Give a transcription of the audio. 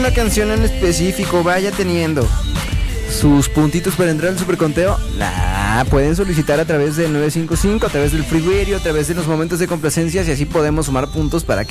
una canción en específico, vaya teniendo sus puntitos para entrar al superconteo, pueden solicitar a través del 955, a través del Free Radio, a través de los momentos de complacencias, y así podemos sumar puntos para que